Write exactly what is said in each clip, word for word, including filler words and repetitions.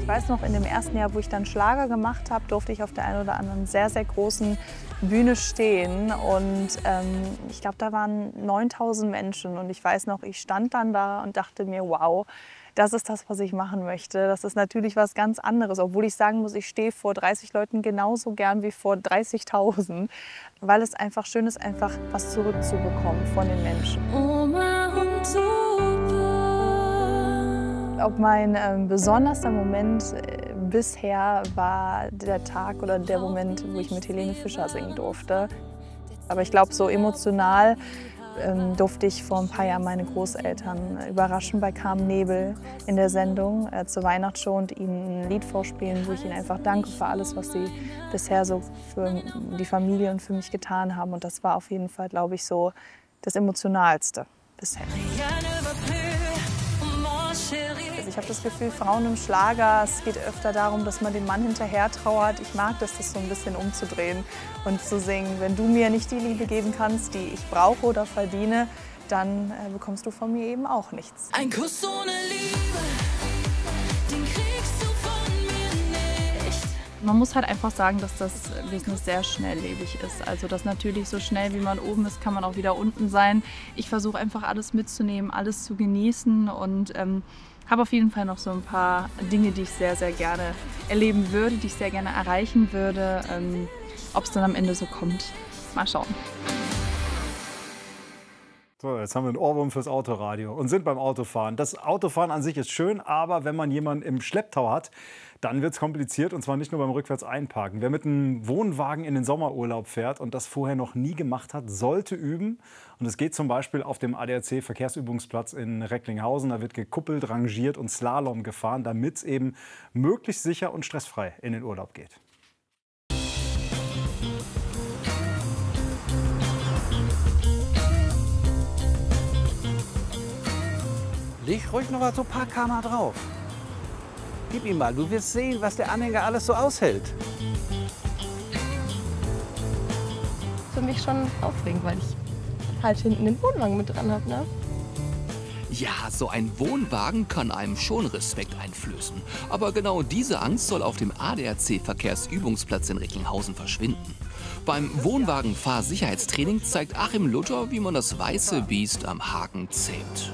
weiß noch, in dem ersten Jahr, wo ich dann Schlager gemacht habe, durfte ich auf der einen oder anderen sehr, sehr großen Bühne stehen. Und ähm, ich glaube, da waren neuntausend Menschen. Und ich weiß noch, ich stand dann da und dachte mir, wow, das ist das, was ich machen möchte. Das ist natürlich was ganz anderes, obwohl ich sagen muss, ich stehe vor dreißig Leuten genauso gern wie vor dreißigtausend, weil es einfach schön ist, einfach was zurückzubekommen von den Menschen. Ob mein äh, besonderster Moment äh, bisher war der Tag oder der Moment, wo ich mit Helene Fischer singen durfte. Aber ich glaube, so emotional ähm, durfte ich vor ein paar Jahren meine Großeltern überraschen bei Carmen Nebel in der Sendung äh, zur Weihnachtsshow und ihnen ein Lied vorspielen, wo ich ihnen einfach danke für alles, was sie bisher so für die Familie und für mich getan haben. Und das war auf jeden Fall, glaube ich, so das Emotionalste bisher. Also ich habe das Gefühl, Frauen im Schlager, es geht öfter darum, dass man dem Mann hinterher trauert. Ich mag das, das so ein bisschen umzudrehen und zu singen, wenn du mir nicht die Liebe geben kannst, die ich brauche oder verdiene, dann äh, bekommst du von mir eben auch nichts. Ein Kuss ohne Liebe, den kriegst du von mir nicht. Man muss halt einfach sagen, dass das Business sehr schnelllebig ist. Also dass natürlich so schnell wie man oben ist, kann man auch wieder unten sein. Ich versuche einfach alles mitzunehmen, alles zu genießen und ähm, habe auf jeden Fall noch so ein paar Dinge, die ich sehr, sehr gerne erleben würde, die ich sehr gerne erreichen würde. Ähm, ob es dann am Ende so kommt, mal schauen. So, jetzt haben wir einen Ohrwurm fürs Autoradio und sind beim Autofahren. Das Autofahren an sich ist schön, aber wenn man jemanden im Schlepptau hat, dann wird es kompliziert, und zwar nicht nur beim Rückwärts-Einparken. Wer mit einem Wohnwagen in den Sommerurlaub fährt und das vorher noch nie gemacht hat, sollte üben. Und es geht zum Beispiel auf dem A D A C-Verkehrsübungsplatz in Recklinghausen. Da wird gekuppelt, rangiert und Slalom gefahren, damit es eben möglichst sicher und stressfrei in den Urlaub geht. Leg ruhig noch mal so ein paar Kammer drauf. Gib ihm mal, du wirst sehen, was der Anhänger alles so aushält. Für mich schon aufregend, weil ich halt hinten den Wohnwagen mit dran habe, ne? Ja, so ein Wohnwagen kann einem schon Respekt einflößen. Aber genau diese Angst soll auf dem A D A C-Verkehrsübungsplatz in Recklinghausen verschwinden. Beim Wohnwagenfahrsicherheitstraining zeigt Achim Luther, wie man das weiße Biest am Haken zähmt.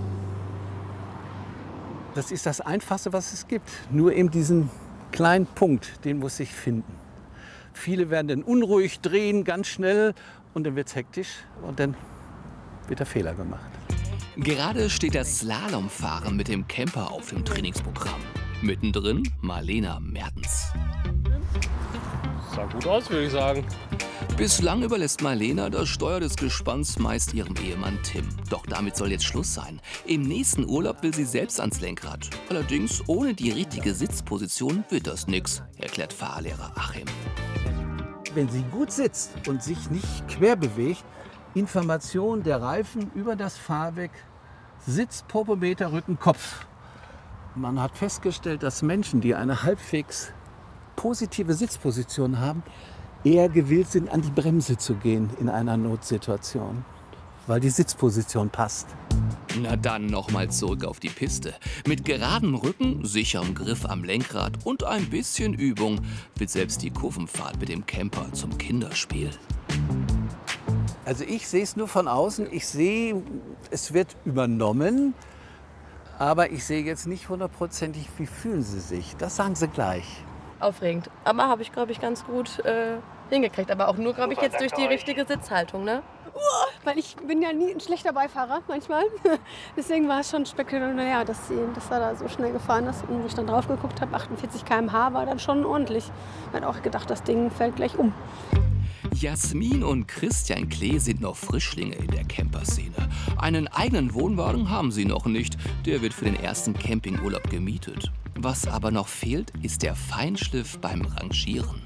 Das ist das Einfachste, was es gibt. Nur eben diesen kleinen Punkt, den muss ich finden. Viele werden dann unruhig, drehen ganz schnell und dann wird es hektisch und dann wird der Fehler gemacht. Gerade steht das Slalomfahren mit dem Camper auf dem Trainingsprogramm. Mittendrin Marlena Mertens. Sah gut aus, würde ich sagen. Bislang überlässt Marlena das Steuer des Gespanns meist ihrem Ehemann Tim. Doch damit soll jetzt Schluss sein. Im nächsten Urlaub will sie selbst ans Lenkrad. Allerdings ohne die richtige Sitzposition wird das nix, erklärt Fahrlehrer Achim. Wenn sie gut sitzt und sich nicht quer bewegt, Information der Reifen über das Fahrwerk, Sitz, Popometer, Rücken, Kopf. Man hat festgestellt, dass Menschen, die eine halbwegs positive Sitzposition haben, eher gewillt sind, an die Bremse zu gehen in einer Notsituation, weil die Sitzposition passt. Na dann nochmal zurück auf die Piste. Mit geradem Rücken, sicherem Griff am Lenkrad und ein bisschen Übung wird selbst die Kurvenfahrt mit dem Camper zum Kinderspiel. Also ich sehe es nur von außen. Ich sehe, es wird übernommen, aber ich sehe jetzt nicht hundertprozentig, wie fühlen Sie sich. Das sagen Sie gleich. Aufregend. Aber habe ich, glaube ich, ganz gut äh, hingekriegt. Aber auch nur, glaube ich, jetzt durch die richtige Sitzhaltung, ne? Weil ich bin ja nie ein schlechter Beifahrer manchmal. Deswegen war es schon spektakulär, dass, sie, dass er da so schnell gefahren ist. Und wo ich dann drauf geguckt habe, achtundvierzig Kilometer pro Stunde war dann schon ordentlich. Ich habe auch gedacht, das Ding fällt gleich um. Jasmin und Christian Klee sind noch Frischlinge in der Camperszene. Einen eigenen Wohnwagen haben sie noch nicht. Der wird für den ersten Campingurlaub gemietet. Was aber noch fehlt, ist der Feinschliff beim Rangieren.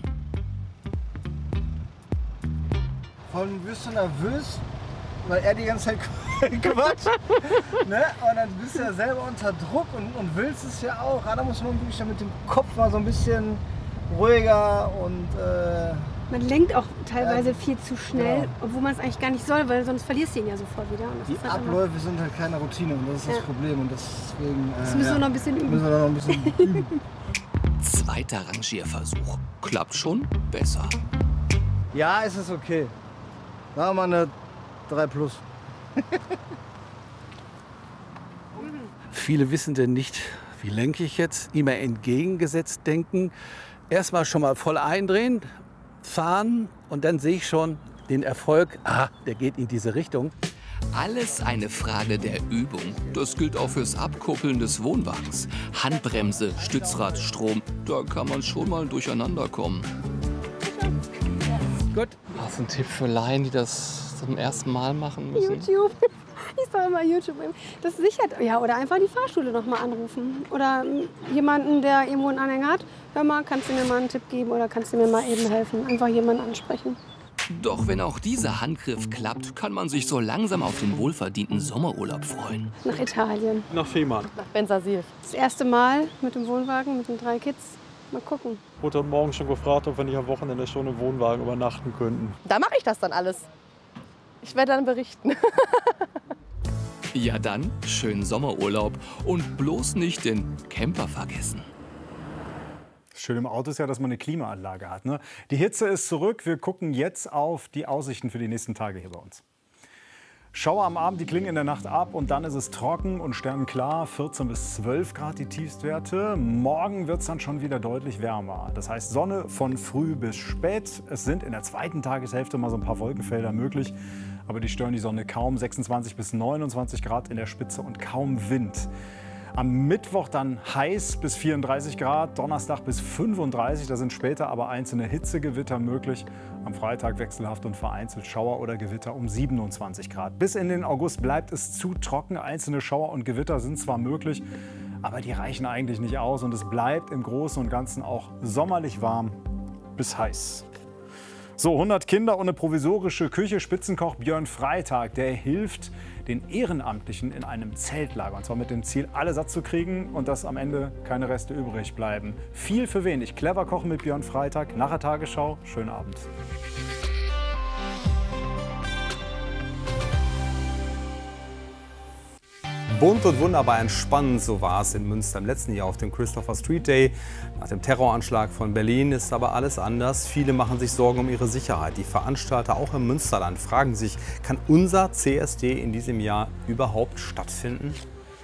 Vor allem wirst du nervös, weil er die ganze Zeit quatscht. Ne? Und dann bist du ja selber unter Druck und, und willst es ja auch. Da muss man wirklich mit dem Kopf mal so ein bisschen ruhiger und äh, Man lenkt auch teilweise viel zu schnell, genau. obwohl man es eigentlich gar nicht soll, weil sonst verlierst du ihn ja sofort wieder. Und das Die ist halt immer- Abläufe sind halt keine Routine und das ist Ja. das Problem. Und deswegen, äh, Das müssen wir ja, noch ein bisschen üben. müssen wir noch ein bisschen üben. Zweiter Rangierversuch. Klappt schon besser. Ja, es ist okay. Machen wir mal eine drei plus. Viele wissen denn nicht, wie lenke ich jetzt, immer entgegengesetzt denken. Erstmal schon mal voll eindrehen, fahren und dann sehe ich schon den Erfolg, ah, der geht in diese Richtung. Alles eine Frage der Übung. Das gilt auch fürs Abkuppeln des Wohnwagens. Handbremse, Stützrad, Strom, da kann man schon mal durcheinander kommen. Gut. Hast du einen Tipp für Laien, die das zum ersten Mal machen müssen? YouTube. Ich sage immer YouTube. Das sichert. Ja, oder einfach die Fahrschule noch mal anrufen. Oder ähm, jemanden, der irgendwo einen Anhänger hat. Hör mal, kannst du mir mal einen Tipp geben oder kannst du mir mal eben helfen? Einfach jemanden ansprechen. Doch wenn auch dieser Handgriff klappt, kann man sich so langsam auf den wohlverdienten Sommerurlaub freuen. Nach Italien. Nach Fehmarn. Nach Bensersiel. Das erste Mal mit dem Wohnwagen, mit den drei Kids. Mal gucken. Ich wurde heute Morgen schon gefragt, ob wir nicht am Wochenende schon im Wohnwagen übernachten könnten. Da mache ich das dann alles. Ich werde dann berichten. Ja dann, schönen Sommerurlaub und bloß nicht den Camper vergessen. Schön im Auto ist ja, dass man eine Klimaanlage hat. Ne? Die Hitze ist zurück. Wir gucken jetzt auf die Aussichten für die nächsten Tage hier bei uns. Schauer am Abend, die klingen in der Nacht ab und dann ist es trocken und sternenklar. vierzehn bis zwölf Grad die Tiefstwerte. Morgen wird es dann schon wieder deutlich wärmer. Das heißt Sonne von früh bis spät. Es sind in der zweiten Tageshälfte mal so ein paar Wolkenfelder möglich. Aber die stören die Sonne kaum. sechsundzwanzig bis neunundzwanzig Grad in der Spitze und kaum Wind. Am Mittwoch dann heiß bis vierunddreißig Grad, Donnerstag bis fünfunddreißig, da sind später aber einzelne Hitzegewitter möglich. Am Freitag wechselhaft und vereinzelt Schauer oder Gewitter um siebenundzwanzig Grad. Bis in den August bleibt es zu trocken, einzelne Schauer und Gewitter sind zwar möglich, aber die reichen eigentlich nicht aus und es bleibt im Großen und Ganzen auch sommerlich warm bis heiß. So, hundert Kinder und eine provisorische Küche. Spitzenkoch Björn Freitag, der hilft den Ehrenamtlichen in einem Zeltlager. Und zwar mit dem Ziel, alle satt zu kriegen und dass am Ende keine Reste übrig bleiben. Viel für wenig. Clever kochen mit Björn Freitag. Nach der Tagesschau. Schönen Abend. Bunt und wunderbar entspannend, so war es in Münster im letzten Jahr auf dem Christopher Street Day. Nach dem Terroranschlag von Berlin ist aber alles anders. Viele machen sich Sorgen um ihre Sicherheit. Die Veranstalter auch im Münsterland fragen sich, kann unser C S D in diesem Jahr überhaupt stattfinden?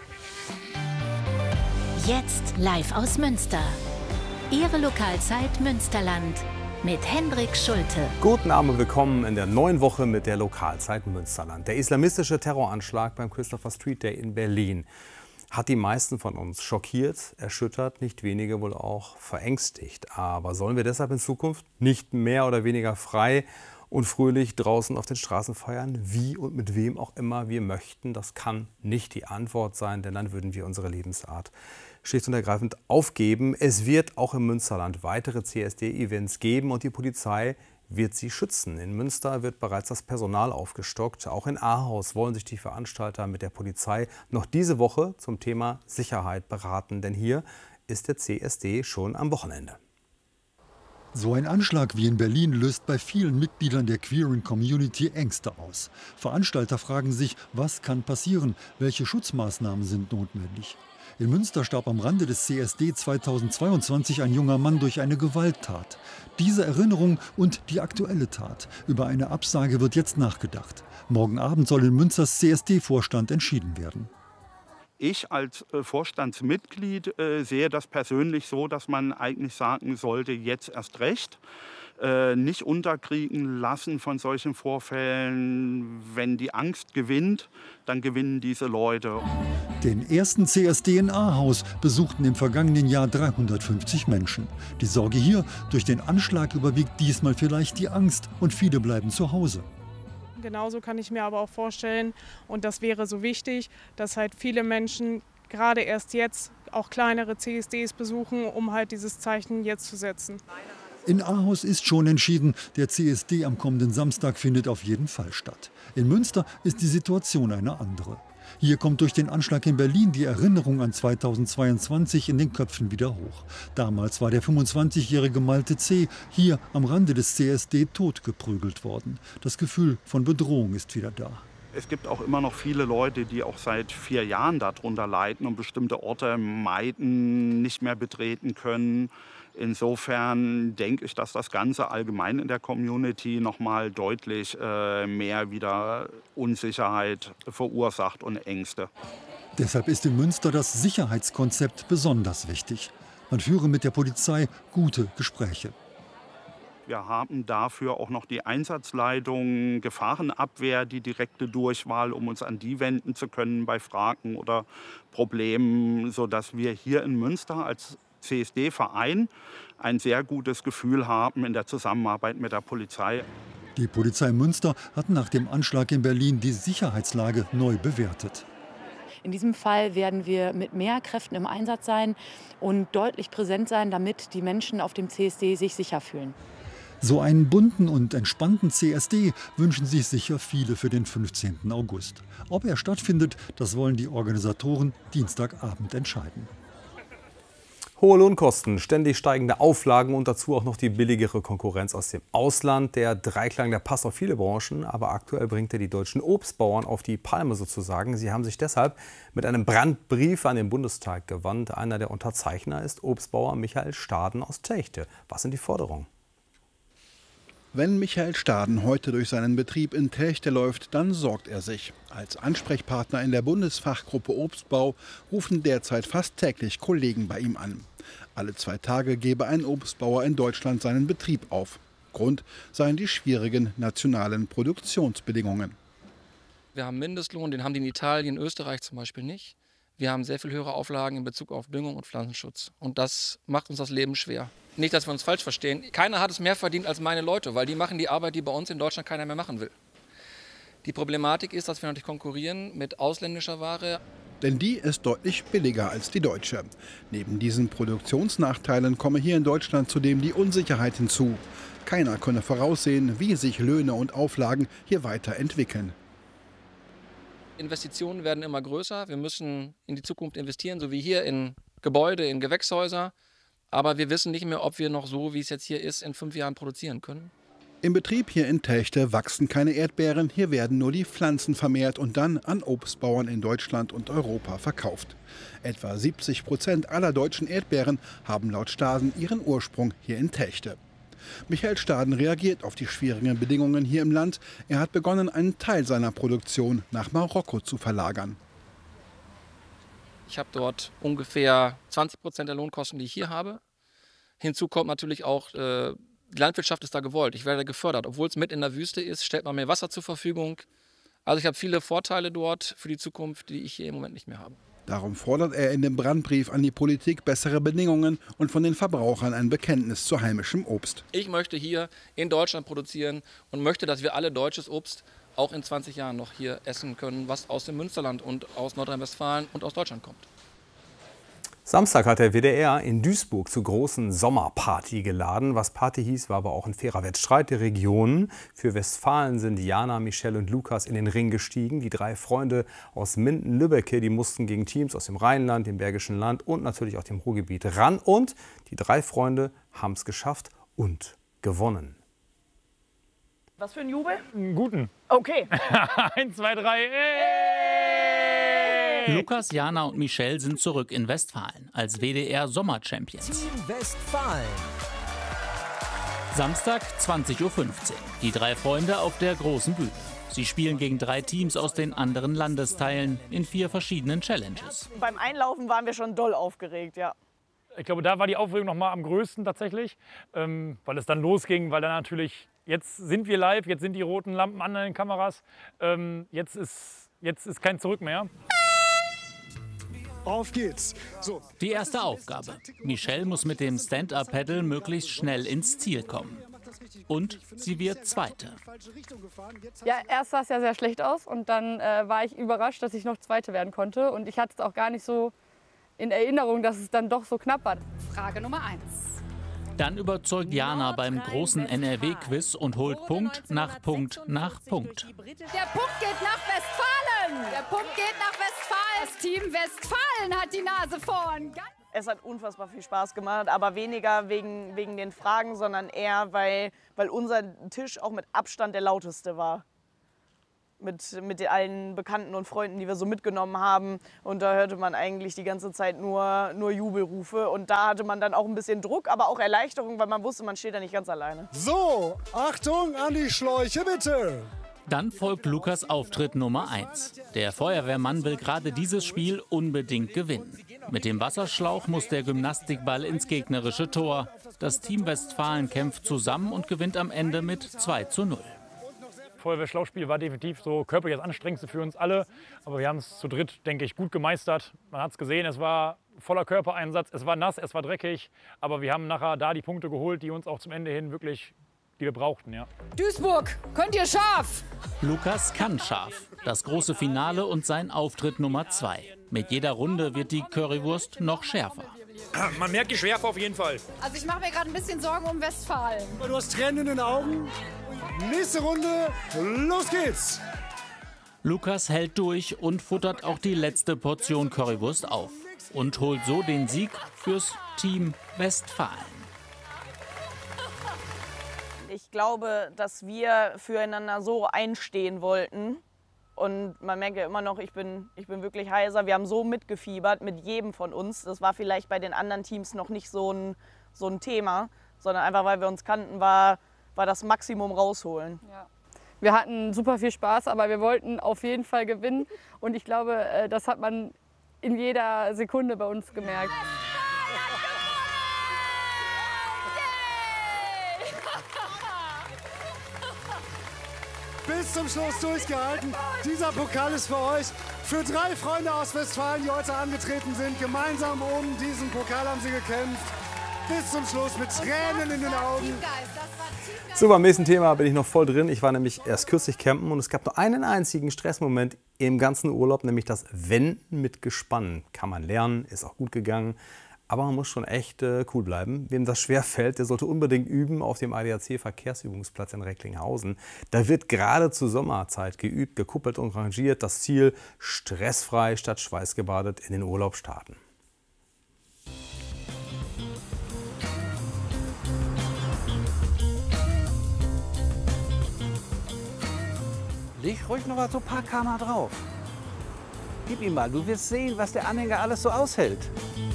Jetzt live aus Münster. Ihre Lokalzeit Münsterland mit Hendrik Schulte. Guten Abend, willkommen in der neuen Woche mit der Lokalzeit Münsterland. Der islamistische Terroranschlag beim Christopher Street Day in Berlin hat die meisten von uns schockiert, erschüttert, nicht wenige wohl auch verängstigt. Aber sollen wir deshalb in Zukunft nicht mehr oder weniger frei und fröhlich draußen auf den Straßen feiern, wie und mit wem auch immer wir möchten? Das kann nicht die Antwort sein, denn dann würden wir unsere Lebensart schlicht und ergreifend aufgeben. Es wird auch im Münsterland weitere C S D-Events geben und die Polizei wird sie schützen. In Münster wird bereits das Personal aufgestockt. Auch in Ahaus wollen sich die Veranstalter mit der Polizei noch diese Woche zum Thema Sicherheit beraten, denn hier ist der C S D schon am Wochenende. So ein Anschlag wie in Berlin löst bei vielen Mitgliedern der queeren Community Ängste aus. Veranstalter fragen sich, was kann passieren, welche Schutzmaßnahmen sind notwendig. In Münster starb am Rande des C S D zweitausendzweiundzwanzig ein junger Mann durch eine Gewalttat. Diese Erinnerung und die aktuelle Tat. Über eine Absage wird jetzt nachgedacht. Morgen Abend soll in Münsters C S D-Vorstand entschieden werden. Ich als äh, Vorstandsmitglied äh, sehe das persönlich so, dass man eigentlich sagen sollte, jetzt erst recht. Äh, nicht unterkriegen lassen von solchen Vorfällen. Wenn die Angst gewinnt, dann gewinnen diese Leute. Den ersten C S D in Ahaus besuchten im vergangenen Jahr dreihundertfünfzig Menschen. Die Sorge hier, durch den Anschlag überwiegt diesmal vielleicht die Angst und viele bleiben zu Hause. Genauso kann ich mir aber auch vorstellen, und das wäre so wichtig, dass halt viele Menschen gerade erst jetzt auch kleinere C S Ds besuchen, um halt dieses Zeichen jetzt zu setzen. In Ahaus ist schon entschieden, der C S D am kommenden Samstag findet auf jeden Fall statt. In Münster ist die Situation eine andere. Hier kommt durch den Anschlag in Berlin die Erinnerung an zweitausendzweiundzwanzig in den Köpfen wieder hoch. Damals war der fünfundzwanzigjährige Malte C. hier am Rande des C S D totgeprügelt worden. Das Gefühl von Bedrohung ist wieder da. Es gibt auch immer noch viele Leute, die auch seit vier Jahren darunter leiden und bestimmte Orte meiden, nicht mehr betreten können. Insofern denke ich, dass das Ganze allgemein in der Community noch mal deutlich äh, mehr wieder Unsicherheit verursacht und Ängste. Deshalb ist in Münster das Sicherheitskonzept besonders wichtig. Man führe mit der Polizei gute Gespräche. Wir haben dafür auch noch die Einsatzleitung, Gefahrenabwehr, die direkte Durchwahl, um uns an die wenden zu können bei Fragen oder Problemen, sodass wir hier in Münster als C S D-Verein ein sehr gutes Gefühl haben in der Zusammenarbeit mit der Polizei. Die Polizei Münster hat nach dem Anschlag in Berlin die Sicherheitslage neu bewertet. In diesem Fall werden wir mit mehr Kräften im Einsatz sein und deutlich präsent sein, damit die Menschen auf dem C S D sich sicher fühlen. So einen bunten und entspannten C S D wünschen sich sicher viele für den fünfzehnten August. Ob er stattfindet, das wollen die Organisatoren Dienstagabend entscheiden. Hohe Lohnkosten, ständig steigende Auflagen und dazu auch noch die billigere Konkurrenz aus dem Ausland. Der Dreiklang, der passt auf viele Branchen, aber aktuell bringt er die deutschen Obstbauern auf die Palme sozusagen. Sie haben sich deshalb mit einem Brandbrief an den Bundestag gewandt. Einer der Unterzeichner ist Obstbauer Michael Staden aus Techte. Was sind die Forderungen? Wenn Michael Staden heute durch seinen Betrieb in Techte läuft, dann sorgt er sich. Als Ansprechpartner in der Bundesfachgruppe Obstbau rufen derzeit fast täglich Kollegen bei ihm an. Alle zwei Tage gebe ein Obstbauer in Deutschland seinen Betrieb auf. Grund seien die schwierigen nationalen Produktionsbedingungen. Wir haben Mindestlohn, den haben die in Italien, Österreich zum Beispiel nicht. Wir haben sehr viel höhere Auflagen in Bezug auf Düngung und Pflanzenschutz. Und das macht uns das Leben schwer. Nicht, dass wir uns falsch verstehen. Keiner hat es mehr verdient als meine Leute, weil die machen die Arbeit, die bei uns in Deutschland keiner mehr machen will. Die Problematik ist, dass wir natürlich konkurrieren mit ausländischer Ware. Denn die ist deutlich billiger als die deutsche. Neben diesen Produktionsnachteilen komme hier in Deutschland zudem die Unsicherheit hinzu. Keiner könne voraussehen, wie sich Löhne und Auflagen hier weiterentwickeln. Investitionen werden immer größer. Wir müssen in die Zukunft investieren, so wie hier in Gebäude, in Gewächshäuser. Aber wir wissen nicht mehr, ob wir noch so, wie es jetzt hier ist, in fünf Jahren produzieren können. Im Betrieb hier in Techte wachsen keine Erdbeeren. Hier werden nur die Pflanzen vermehrt und dann an Obstbauern in Deutschland und Europa verkauft. Etwa siebzig Prozent aller deutschen Erdbeeren haben laut Staden ihren Ursprung hier in Techte. Michael Staden reagiert auf die schwierigen Bedingungen hier im Land. Er hat begonnen, einen Teil seiner Produktion nach Marokko zu verlagern. Ich habe dort ungefähr zwanzig Prozent der Lohnkosten, die ich hier habe. Hinzu kommt natürlich auch, äh, die Landwirtschaft ist da gewollt. Ich werde gefördert. Obwohl es mit in der Wüste ist, stellt man mir Wasser zur Verfügung. Also ich habe viele Vorteile dort für die Zukunft, die ich hier im Moment nicht mehr habe. Darum fordert er in dem Brandbrief an die Politik bessere Bedingungen und von den Verbrauchern ein Bekenntnis zu heimischem Obst. Ich möchte hier in Deutschland produzieren und möchte, dass wir alle deutsches Obst auch in zwanzig Jahren noch hier essen können, was aus dem Münsterland und aus Nordrhein-Westfalen und aus Deutschland kommt. Samstag hat der W D R in Duisburg zur großen Sommerparty geladen. Was Party hieß, war aber auch ein fairer Wettstreit der Regionen. Für Westfalen sind Jana, Michelle und Lukas in den Ring gestiegen. Die drei Freunde aus Minden-Lübbecke, die mussten gegen Teams aus dem Rheinland, dem Bergischen Land und natürlich auch dem Ruhrgebiet ran. Und die drei Freunde haben es geschafft und gewonnen. Was für ein Jubel? Einen guten. Okay. Eins, zwei, drei. Lukas, Jana und Michelle sind zurück in Westfalen als W D R Sommer-Champions. Team Westfalen. Samstag, zwanzig Uhr fünfzehn. Die drei Freunde auf der großen Bühne. Sie spielen gegen drei Teams aus den anderen Landesteilen in vier verschiedenen Challenges. Beim Einlaufen waren wir schon doll aufgeregt, ja. Ich glaube, da war die Aufregung noch mal am größten tatsächlich, ähm, weil es dann losging, weil dann natürlich, jetzt sind wir live, jetzt sind die roten Lampen an den Kameras, ähm, jetzt ist, jetzt ist kein Zurück mehr. Auf geht's. So. Die erste Aufgabe. Michelle muss mit dem Stand-Up-Paddle möglichst schnell ins Ziel kommen. Und sie wird Zweite. Ja, erst sah es ja sehr schlecht aus und dann äh, war ich überrascht, dass ich noch Zweite werden konnte. Und ich hatte es auch gar nicht so in Erinnerung, dass es dann doch so knapp war. Frage Nummer eins. Dann überzeugt Jana beim großen N R W-Quiz und holt Punkt nach Punkt nach Punkt. Der Punkt geht nach Westfalen. Westfalen! Der Punkt geht nach Westfalen. Das Team Westfalen hat die Nase vorn. Es hat unfassbar viel Spaß gemacht, aber weniger wegen, wegen den Fragen, sondern eher, weil, weil unser Tisch auch mit Abstand der lauteste war. Mit, mit allen Bekannten und Freunden, die wir so mitgenommen haben. Und da hörte man eigentlich die ganze Zeit nur, nur Jubelrufe. Und da hatte man dann auch ein bisschen Druck, aber auch Erleichterung, weil man wusste, man steht da nicht ganz alleine. So, Achtung an die Schläuche, bitte! Dann folgt Lukas Auftritt Nummer eins. Der Feuerwehrmann will gerade dieses Spiel unbedingt gewinnen. Mit dem Wasserschlauch muss der Gymnastikball ins gegnerische Tor. Das Team Westfalen kämpft zusammen und gewinnt am Ende mit zwei zu null. Feuerwehrschlauchspiel war definitiv so körperlich das Anstrengendste für uns alle. Aber wir haben es zu dritt, denke ich, gut gemeistert. Man hat es gesehen, es war voller Körpereinsatz, es war nass, es war dreckig. Aber wir haben nachher da die Punkte geholt, die uns auch zum Ende hin wirklich, die wir brauchten. Ja. Duisburg, könnt ihr scharf? Lukas kann scharf. Das große Finale und sein Auftritt Nummer zwei. Mit jeder Runde wird die Currywurst noch schärfer. Man merkt die Schärfe auf jeden Fall. Also ich mache mir gerade ein bisschen Sorgen um Westfalen. Du hast Tränen in den Augen. Nächste Runde, los geht's! Lukas hält durch und futtert auch die letzte Portion Currywurst auf. Und holt so den Sieg fürs Team Westfalen. Ich glaube, dass wir füreinander so einstehen wollten. Und man merkt ja immer noch, ich bin, ich bin wirklich heiser. Wir haben so mitgefiebert mit jedem von uns. Das war vielleicht bei den anderen Teams noch nicht so ein, so ein Thema, sondern einfach, weil wir uns kannten, war, war das Maximum rausholen. Ja. Wir hatten super viel Spaß, aber wir wollten auf jeden Fall gewinnen. Und ich glaube, das hat man in jeder Sekunde bei uns gemerkt. Bis zum Schluss durchgehalten. Dieser Pokal ist für euch. Für drei Freunde aus Westfalen, die heute angetreten sind. Gemeinsam um diesen Pokal haben sie gekämpft. Bis zum Schluss mit Tränen in den Augen. So, beim nächsten Thema bin ich noch voll drin. Ich war nämlich erst kürzlich campen und es gab nur einen einzigen Stressmoment im ganzen Urlaub, nämlich das Wenden mit Gespann. Kann man lernen, ist auch gut gegangen. Aber man muss schon echt äh, cool bleiben. Wem das schwer fällt, der sollte unbedingt üben auf dem A D A C-Verkehrsübungsplatz in Recklinghausen. Da wird gerade zur Sommerzeit geübt, gekuppelt und rangiert. Das Ziel: stressfrei statt schweißgebadet in den Urlaub starten. Leg ruhig noch mal so ein paar Kammer drauf. Gib ihm mal, du wirst sehen, was der Anhänger alles so aushält.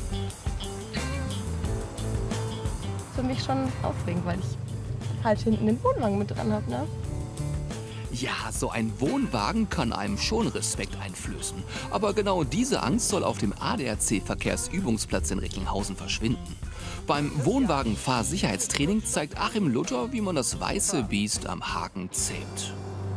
Für mich schon aufregend, weil ich halt hinten den Wohnwagen mit dran habe, ne? Ja, so ein Wohnwagen kann einem schon Respekt einflößen. Aber genau diese Angst soll auf dem A D A C-Verkehrsübungsplatz in Recklinghausen verschwinden. Beim Wohnwagenfahrsicherheitstraining zeigt Achim Luther, wie man das weiße Biest am Haken zähmt.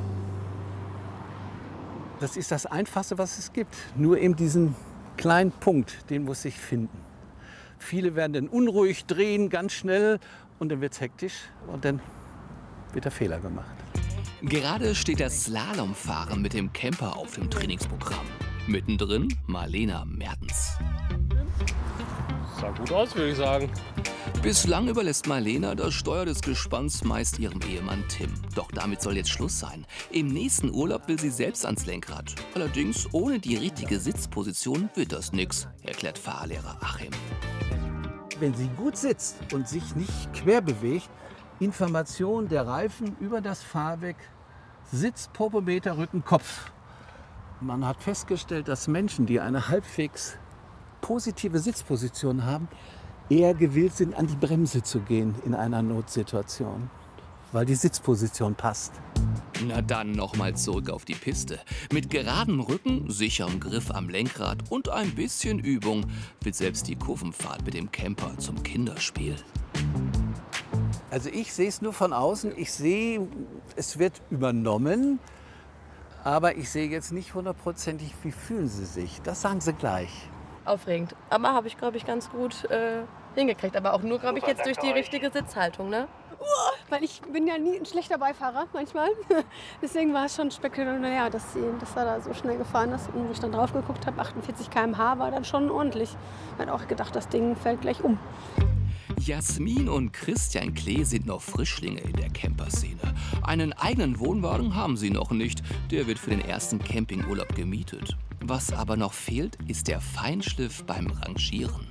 Das ist das Einfachste, was es gibt. Nur eben diesen kleinen Punkt, den muss ich finden. Viele werden dann unruhig, drehen ganz schnell und dann wird es hektisch und dann wird der Fehler gemacht. Gerade steht der Slalomfahrer mit dem Camper auf dem Trainingsprogramm. Mittendrin Marlena Mertens. Sah gut aus, würde ich sagen. Bislang überlässt Marlena das Steuer des Gespanns meist ihrem Ehemann Tim. Doch damit soll jetzt Schluss sein. Im nächsten Urlaub will sie selbst ans Lenkrad. Allerdings ohne die richtige Sitzposition wird das nix, erklärt Fahrlehrer Achim. Wenn sie gut sitzt und sich nicht quer bewegt, Information der Reifen über das Fahrwerk, Sitz, Popometer, Rücken, Kopf. Man hat festgestellt, dass Menschen, die eine halbwegs positive Sitzposition haben, eher gewillt sind, an die Bremse zu gehen in einer Notsituation, weil die Sitzposition passt. Na dann nochmal zurück auf die Piste. Mit geradem Rücken, sicherem Griff am Lenkrad und ein bisschen Übung wird selbst die Kurvenfahrt mit dem Camper zum Kinderspiel. Also ich sehe es nur von außen. Ich sehe, es wird übernommen, aber ich sehe jetzt nicht hundertprozentig, wie fühlen sie sich. Das sagen sie gleich. Aufregend. Aber habe ich, glaube ich, ganz gut äh, hingekriegt. Aber auch nur, glaube ich, jetzt durch die richtige Sitzhaltung, ne? Weil ich bin ja nie ein schlechter Beifahrer manchmal. Deswegen war es schon spektakulär, dass, sie, dass er da so schnell gefahren ist. Und wo ich dann drauf geguckt habe, achtundvierzig Kilometer pro Stunde war dann schon ordentlich. Ich habe auch gedacht, das Ding fällt gleich um. Jasmin und Christian Klee sind noch Frischlinge in der Camperszene. Einen eigenen Wohnwagen haben sie noch nicht. Der wird für den ersten Campingurlaub gemietet. Was aber noch fehlt, ist der Feinschliff beim Rangieren.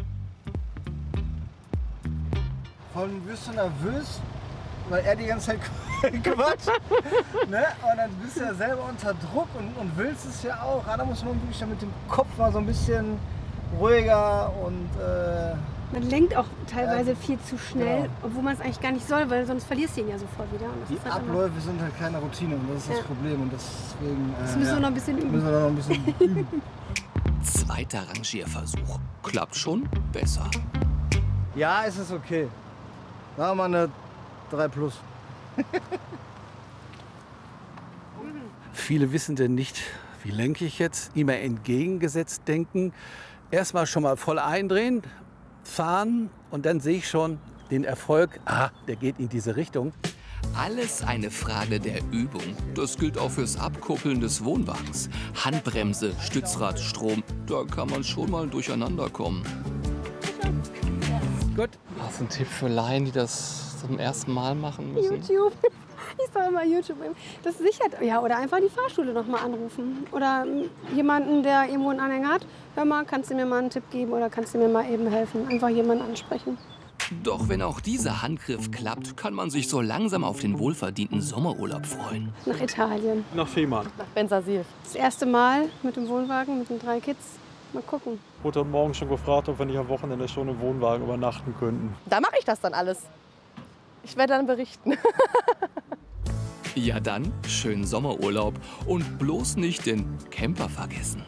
Von wirst du nervös, weil er die ganze Zeit quatscht. Ne? Und dann bist du ja selber unter Druck und, und willst es ja auch. Ja, da muss man wirklich mit dem Kopf mal so ein bisschen ruhiger und... Äh, man lenkt auch teilweise äh, viel zu schnell, genau. obwohl man es eigentlich gar nicht soll, weil sonst verlierst du ihn ja sofort wieder. Und das die ist halt Abläufe immer... sind halt keine Routine und das ist ja. das Problem. Und deswegen, äh, das müssen wir ja, noch ein bisschen üben. Müssen wir noch ein bisschen üben. Zweiter Rangierversuch. Klappt schon besser. Ja, es ist okay. Sagen wir mal eine drei plus. Viele wissen denn nicht, wie lenke ich jetzt, immer entgegengesetzt denken. Erstmal schon mal voll eindrehen, fahren und dann sehe ich schon den Erfolg, ah, der geht in diese Richtung. Alles eine Frage der Übung. Das gilt auch fürs Abkuppeln des Wohnwagens. Handbremse, Stützrad, Strom, da kann man schon mal durcheinander kommen. Gut. Hast du einen Tipp für Laien, die das zum ersten Mal machen müssen? YouTube. Ich soll mal YouTube. Das sichert. Ja, oder einfach die Fahrschule noch mal anrufen. Oder jemanden, der irgendwo einen Anhänger hat. Hör mal, kannst du mir mal einen Tipp geben oder kannst du mir mal eben helfen? Einfach jemanden ansprechen. Doch wenn auch dieser Handgriff klappt, kann man sich so langsam auf den wohlverdienten Sommerurlaub freuen. Nach Italien. Nach Fehmarn. Nach Bensersiel. Das erste Mal mit dem Wohnwagen, mit den drei Kids. Mal gucken. Ich wurde heute Morgen schon gefragt, ob wir nicht am Wochenende schon im Wohnwagen übernachten könnten. Da mache ich das dann alles. Ich werde dann berichten. Ja dann, schönen Sommerurlaub und bloß nicht den Camper vergessen.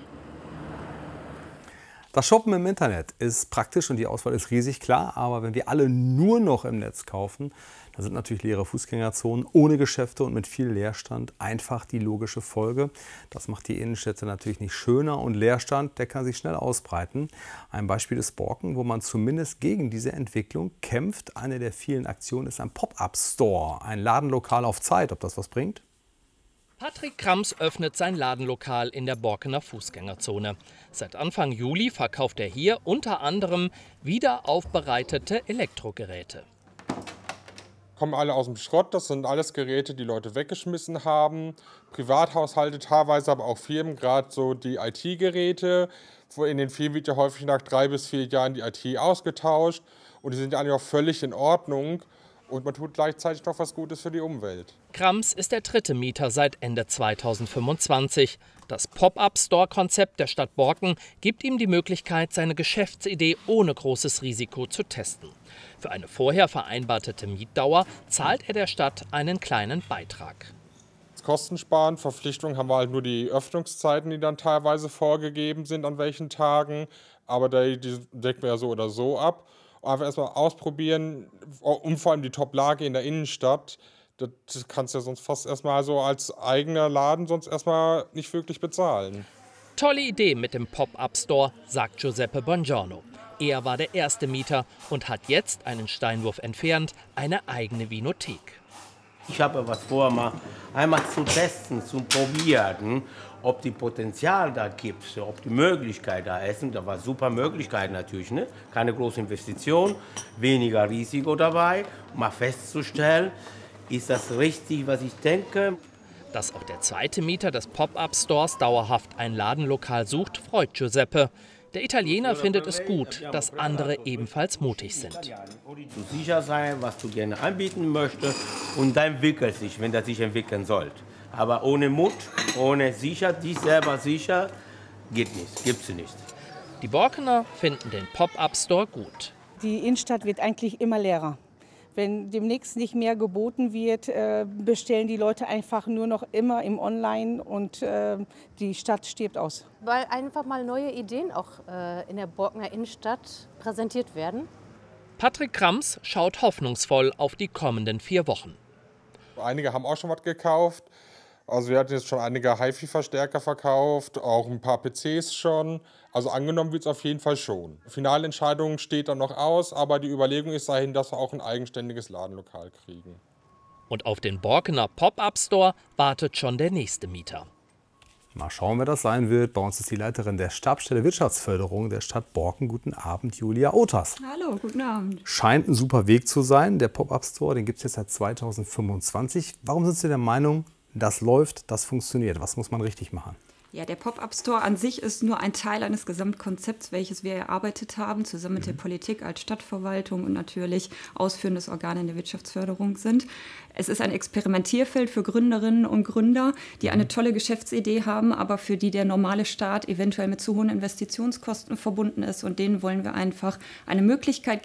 Das Shoppen im Internet ist praktisch und die Auswahl ist riesig, klar. Aber wenn wir alle nur noch im Netz kaufen, dann sind natürlich leere Fußgängerzonen ohne Geschäfte und mit viel Leerstand einfach die logische Folge. Das macht die Innenstädte natürlich nicht schöner und Leerstand, der kann sich schnell ausbreiten. Ein Beispiel ist Borken, wo man zumindest gegen diese Entwicklung kämpft. Eine der vielen Aktionen ist ein Pop-up-Store, ein Ladenlokal auf Zeit. Ob das was bringt? Patrick Krams öffnet sein Ladenlokal in der Borkener Fußgängerzone. Seit Anfang Juli verkauft er hier unter anderem wiederaufbereitete Elektrogeräte. Kommen alle aus dem Schrott, das sind alles Geräte, die Leute weggeschmissen haben. Privathaushalte, teilweise aber auch Firmen, gerade so die I T-Geräte. In den Firmen wird ja häufig nach drei bis vier Jahren die I T ausgetauscht. Und die sind ja eigentlich auch völlig in Ordnung. Und man tut gleichzeitig noch was Gutes für die Umwelt. Krams ist der dritte Mieter seit Ende zweitausendfünfundzwanzig. Das Pop-up-Store-Konzept der Stadt Borken gibt ihm die Möglichkeit, seine Geschäftsidee ohne großes Risiko zu testen. Für eine vorher vereinbarte Mietdauer zahlt er der Stadt einen kleinen Beitrag. Kostensparen, Verpflichtung haben wir halt nur die Öffnungszeiten, die dann teilweise vorgegeben sind, an welchen Tagen. Aber die, die decken wir ja so oder so ab. Einfach erstmal ausprobieren und vor allem die Top-Lage in der Innenstadt. Das kannst du ja sonst fast erstmal so als eigener Laden sonst erstmal nicht wirklich bezahlen. Tolle Idee mit dem Pop-up-Store, sagt Giuseppe Bongiorno. Er war der erste Mieter und hat jetzt, einen Steinwurf entfernt, eine eigene Vinothek. Ich habe was vor, mal einmal zu testen, zu probieren, ob die Potenzial da gibt, ob die Möglichkeit da ist. Und da war super Möglichkeit natürlich, ne? Keine große Investition, weniger Risiko dabei, um mal festzustellen, ist das richtig, was ich denke. Dass auch der zweite Mieter des Pop-up-Stores dauerhaft ein Ladenlokal sucht, freut Giuseppe. Der Italiener findet es gut, dass andere ebenfalls mutig sind. Du sicher sein, was du gerne anbieten möchtest und dann entwickelt sich, wenn das sich entwickeln soll. Aber ohne Mut, ohne sicher, dich selber sicher, geht nicht, gibt's nicht. Die Borkener finden den Pop-up-Store gut. Die Innenstadt wird eigentlich immer leerer. Wenn demnächst nicht mehr geboten wird, bestellen die Leute einfach nur noch immer im Online und die Stadt stirbt aus. Weil einfach mal neue Ideen auch in der Borkener Innenstadt präsentiert werden. Patrick Krams schaut hoffnungsvoll auf die kommenden vier Wochen. Einige haben auch schon was gekauft. Also wir hatten jetzt schon einige HiFi-Verstärker verkauft, auch ein paar P Cs schon. Also angenommen wird es auf jeden Fall schon. Finalentscheidung steht dann noch aus, aber die Überlegung ist dahin, dass wir auch ein eigenständiges Ladenlokal kriegen. Und auf den Borkener Pop-up-Store wartet schon der nächste Mieter. Mal schauen, wer das sein wird. Bei uns ist die Leiterin der Stabsstelle Wirtschaftsförderung der Stadt Borken. Guten Abend, Julia Others. Hallo, guten Abend. Scheint ein super Weg zu sein. Der Pop-up-Store, den gibt es jetzt seit zweitausendfünfundzwanzig. Warum sind Sie der Meinung, das läuft, das funktioniert? Was muss man richtig machen? Ja, der Pop-up-Store an sich ist nur ein Teil eines Gesamtkonzepts, welches wir erarbeitet haben, zusammen mit der Politik als Stadtverwaltung und natürlich ausführendes Organ in der Wirtschaftsförderung sind. Es ist ein Experimentierfeld für Gründerinnen und Gründer, die eine tolle Geschäftsidee haben, aber für die der normale Staat eventuell mit zu hohen Investitionskosten verbunden ist. Und denen wollen wir einfach eine Möglichkeit geben,